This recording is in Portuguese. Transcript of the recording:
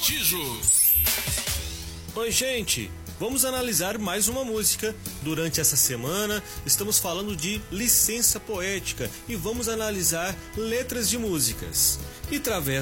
Montijo. Oi, gente. Vamos analisar mais uma música. Durante essa semana, estamos falando de licença poética e vamos analisar letras de músicas. E através